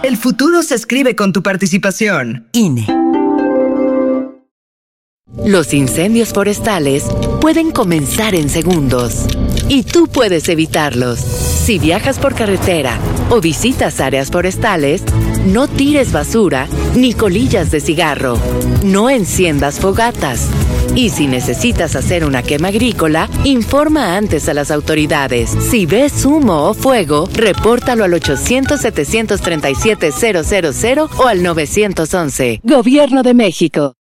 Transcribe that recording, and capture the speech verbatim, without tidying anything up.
El futuro se escribe con tu participación. I N E. Los incendios forestales pueden comenzar en segundos y tú puedes evitarlos. Si viajas por carretera o visitas áreas forestales, no tires basura ni colillas de cigarro. No enciendas fogatas. Y si necesitas hacer una quema agrícola, informa antes a las autoridades. Si ves humo o fuego, repórtalo al ochocientos, setecientos treinta y siete, cero cero cero o al nueve once. Gobierno de México.